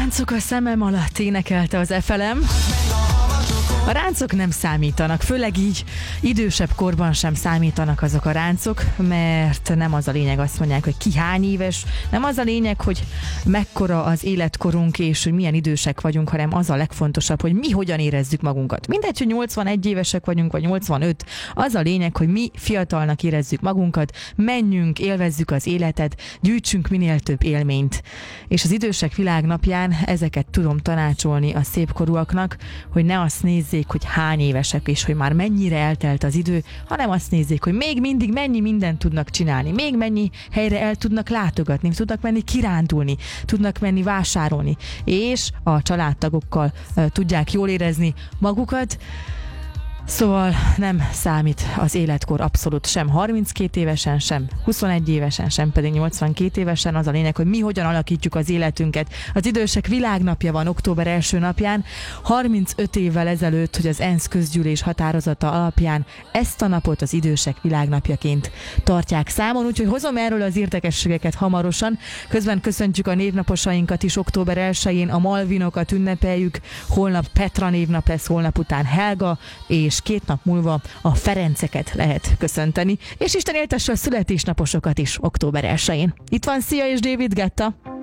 Ráncok a szemem alatt énekelte az FLM. A ráncok nem számítanak, főleg így idősebb korban sem számítanak azok a ráncok, mert nem az a lényeg, azt mondják, hogy ki hány éves, nem az a lényeg, hogy mekkora az életkorunk és hogy milyen idősek vagyunk, hanem az a legfontosabb, hogy mi hogyan érezzük magunkat. Mindegy, hogy 81 évesek vagyunk, vagy 85, az a lényeg, hogy mi fiatalnak érezzük magunkat, menjünk, élvezzük az életet, gyűjtsünk minél több élményt. És az idősek világnapján ezeket tudom tanácsolni a szépkorúaknak, hogy ne azt nézzék, hogy hány évesek és hogy már mennyire eltelt az idő, hanem azt nézzék, hogy még mindig mennyi mindent tudnak csinálni, még mennyi helyre el tudnak látogatni, tudnak menni kirándulni, tudnak menni vásárolni, és a családtagokkal tudják jól érezni magukat. Szóval nem számít az életkor abszolút sem 32 évesen, sem 21 évesen, sem pedig 82 évesen. Az a lényeg, hogy mi hogyan alakítjuk az életünket. Az idősek világnapja van október első napján, 35 évvel ezelőtt, hogy az ENSZ közgyűlés határozata alapján ezt a napot az idősek világnapjaként tartják számon, úgyhogy hozom erről az érdekességeket hamarosan. Közben köszöntjük a névnaposainkat is október 1-én, a Malvinokat ünnepeljük, holnap Petra névnap lesz, holnap után Helga, és 2 nap múlva a Ferenceket lehet köszönteni, és Isten éltesse a születésnaposokat is október 1-én. Itt van Szia és David Guetta.